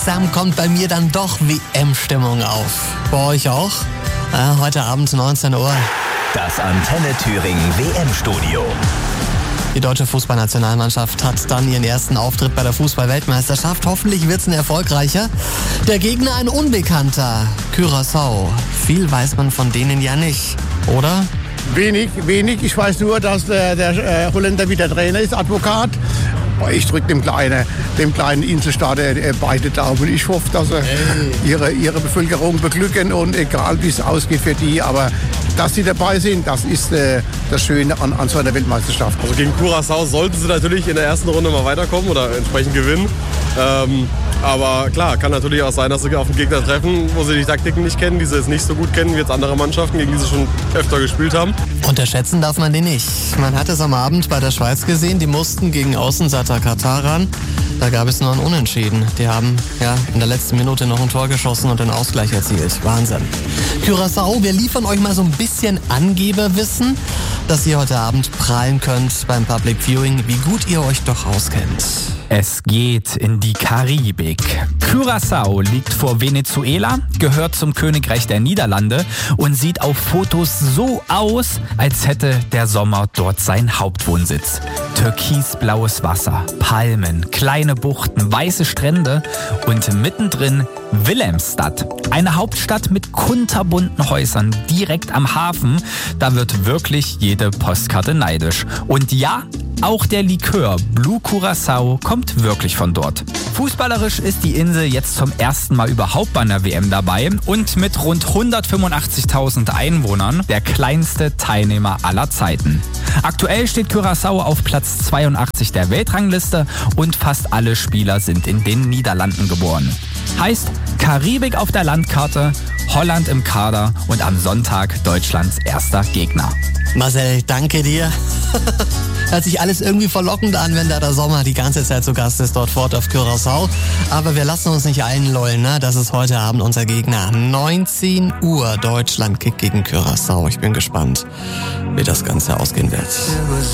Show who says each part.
Speaker 1: Langsam kommt bei mir dann doch WM-Stimmung auf. Bei euch auch? Ja, heute Abend 19 Uhr.
Speaker 2: Das Antenne Thüringen WM-Studio.
Speaker 1: Die deutsche Fußballnationalmannschaft hat dann ihren ersten Auftritt bei der Fußball-Weltmeisterschaft. Hoffentlich wird's ein erfolgreicher. Der Gegner ein Unbekannter, Curaçao. Viel weiß man von denen ja nicht, oder?
Speaker 3: Wenig. Ich weiß nur, dass der Holländer wieder Trainer ist, Advokat. Ich drücke dem kleinen Inselstaat beide Daumen. Ich hoffe, dass sie ihre Bevölkerung beglücken und egal wie es ausgeht für die, aber dass sie dabei sind, das ist das Schöne an so einer Weltmeisterschaft.
Speaker 4: Also gegen Curaçao sollten sie natürlich in der ersten Runde mal weiterkommen oder entsprechend gewinnen. Aber klar, kann natürlich auch sein, dass sie auf den Gegner treffen, wo sie die Taktiken nicht kennen, die sie jetzt nicht so gut kennen wie jetzt andere Mannschaften, gegen die sie schon öfter gespielt haben.
Speaker 1: Unterschätzen darf man die nicht. Man hat es am Abend bei der Schweiz gesehen, die mussten gegen Außenseiter Katar ran. Da gab es nur ein Unentschieden. Die haben in der letzten Minute noch ein Tor geschossen und den Ausgleich erzielt. Wahnsinn. Curaçao, wir liefern euch mal so ein bisschen Angeberwissen, dass ihr heute Abend prahlen könnt beim Public Viewing, wie gut ihr euch doch auskennt.
Speaker 5: Es geht in die Karibik. Curaçao liegt vor Venezuela, gehört zum Königreich der Niederlande und sieht auf Fotos so aus, als hätte der Sommer dort seinen Hauptwohnsitz. Türkisblaues Wasser, Palmen, kleine Buchten, weiße Strände und mittendrin Willemstad. Eine Hauptstadt mit kunterbunten Häusern direkt am Hafen. Da wird wirklich jede Postkarte neidisch. Und ja, auch der Likör Blue Curaçao kommt wirklich von dort. Fußballerisch ist die Insel jetzt zum ersten Mal überhaupt bei einer WM dabei und mit rund 185.000 Einwohnern der kleinste Teilnehmer aller Zeiten. Aktuell steht Curaçao auf Platz 82 der Weltrangliste und fast alle Spieler sind in den Niederlanden geboren. Heißt, Karibik auf der Landkarte, Holland im Kader und am Sonntag Deutschlands erster Gegner.
Speaker 1: Marcel, danke dir. Hört sich alles irgendwie verlockend an, wenn da der Sommer die ganze Zeit zu Gast ist, dort fort auf Curaçao. Aber wir lassen uns nicht einlullen, ne? Das ist heute Abend unser Gegner. 19 Uhr, Deutschland kickt gegen Curaçao. Ich bin gespannt, wie das Ganze ausgehen wird.